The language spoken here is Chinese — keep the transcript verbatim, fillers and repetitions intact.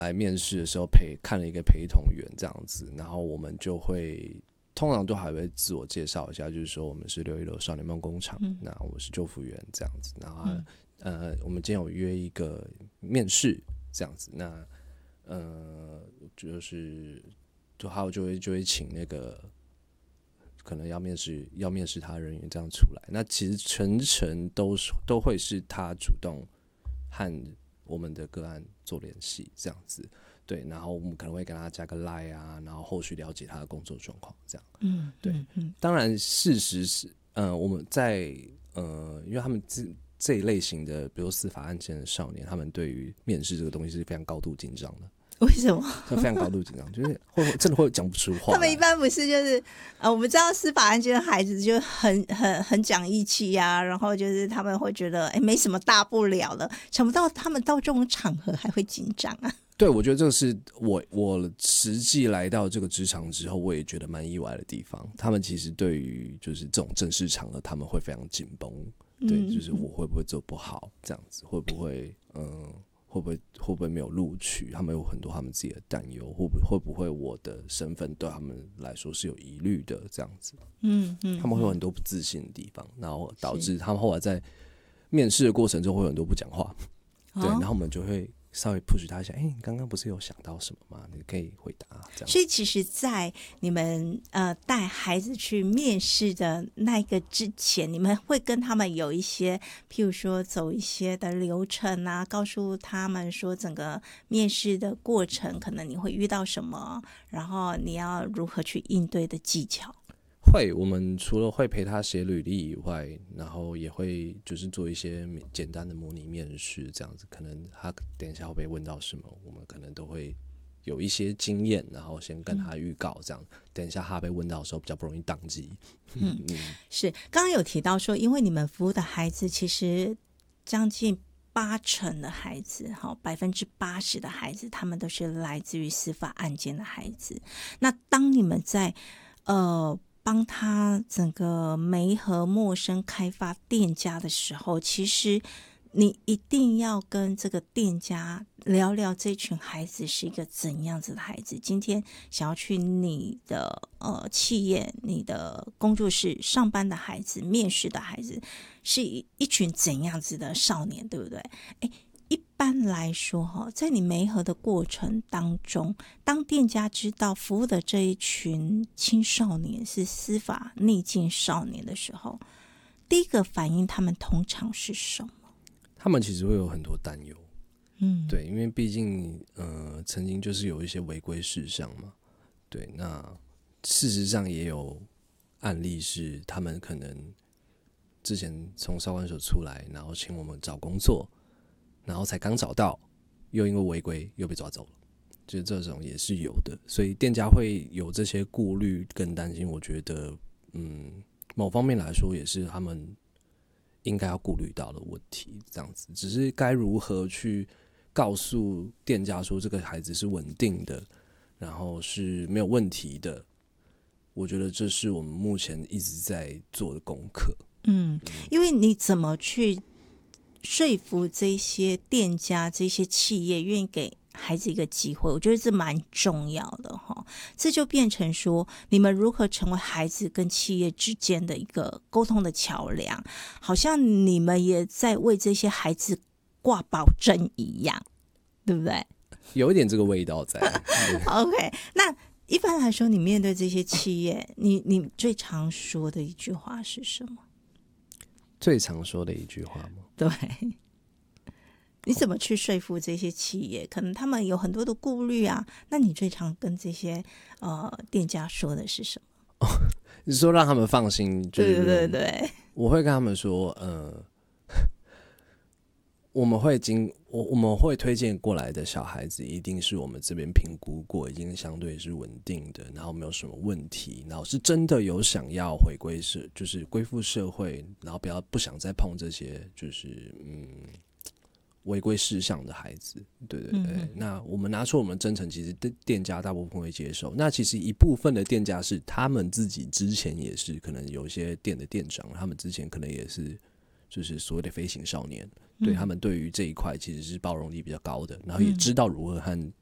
来面试的时候陪看了一个陪同员这样子，然后我们就会通常都还会自我介绍一下，就是说我们是六一六少年梦工厂，嗯、那我是救服员这样子，然后、嗯、呃我们今天有约一个面试这样子，那呃就是就还有就会就会请那个。可能要面试要面试他的人员这样出来，那其实全程都是都会是他主动和我们的个案做联系这样子，对，然后我们可能会跟他加个 line 啊，然后后续了解他的工作状况这样，嗯，对，嗯嗯、当然事实是，呃，我们在呃，因为他们这这一类型的，比如司法案件的少年，他们对于面试这个东西是非常高度紧张的。 为什么？ 非常高度紧张，就是会真的会讲不出话。 他们一般不是就是呃，我们知道司法案件的孩子就很很很讲义气呀、啊，然后就是他们会觉得哎没什么大不了的，想不到他们到这种场合还会紧张啊。 对，我觉得这个是我我实际来到这个职场之后，我也觉得蛮意外的地方。他们其实对于就是这种正式场合，他们会非常紧绷。对，嗯、就是我会不会做不好，这样子会不会嗯。会不会会不会没有录取？他们有很多他们自己的担忧，会不会会不会我的身份对他们来说是有疑虑的？这样子，嗯嗯，他们会有很多不自信的地方，然后导致他们后来在面试的过程中会有很多不讲话，对，然后我们就会稍微 push 他一下，哎、欸，你刚刚不是有想到什么吗？你可以回答这样。 所以其实，在你们呃带孩子去面试的那个之前，你们会跟他们有一些，譬如说走一些的流程啊，告诉他们说整个面试的过程，可能你会遇到什么，然后你要如何去应对的技巧。 会，我们除了会陪他写履历以外，然后也会就是做一些简单的模拟面试，这样子。可能他等一下会被问到什么，我们可能都会有一些经验，然后先跟他预告，这样、嗯、等一下他被问到的时候比较不容易宕机。 嗯，嗯是。刚刚有提到说，因为你们服务的孩子其实将近八成的孩子，百分之八十的孩子，他们都是来自于司法案件的孩子。那当你们在呃。帮他整个媒合陌生开发店家的时候，其实你一定要跟这个店家聊聊这群孩子是一个怎样子的孩子。今天想要去你的呃企业、你的工作室上班的孩子、面试的孩子，是一群怎样子的少年，对不对？哎。一般来说，在你媒合的过程当中，当店家知道服务的这一群青少年是司法逆境少年的时候，第一个反应他们通常是什么？ 他们其实会有很多担忧，嗯，对，因为毕竟呃，曾经就是有一些违规事项嘛，对，那事实上也有案例是他们可能之前从少管所出来，然后请我们找工作。然后才刚找到，又因为违规又被抓走了，就是这种也是有的，所以店家会有这些顾虑跟担心。我觉得，嗯，某方面来说也是他们应该要顾虑到的问题。这样子，只是该如何去告诉店家说这个孩子是稳定的，然后是没有问题的。我觉得这是我们目前一直在做的功课。 嗯，因为你怎么去说服这些店家、这些企业愿意给孩子一个机会，我觉得这蛮重要的哈。这就变成说，你们如何成为孩子跟企业之间的一个沟通的桥梁，好像你们也在为这些孩子挂保证一样，对不对？ 有一点这个味道在。 OK， 那一般来说，你面对这些企业，你你最常说的一句话是什么？ 最常说的一句话吗？ 对，你怎么去说服这些企业？可能他们有很多的顾虑啊。那你最常跟这些呃店家说的是什么？ 哦，你说让他们放心，就是、 对对对， 我会跟他们说，呃，我们会经我我们会推荐过来的小孩子，一定是我们这边评估过，已经相对是稳定的，然后没有什么问题，然后是真的有想要回归社，就是归附社会，然后不要不想再碰这些就是嗯违规事项的孩子，对对对。嗯、那我们拿出我们真诚，其实店家大部分会接受。那其实一部分的店家是他们自己之前也是，可能有一些店的店长，他们之前可能也是。就是所谓的飞行少年，对他们对于这一块其实是包容力比较高的，然后也知道如何和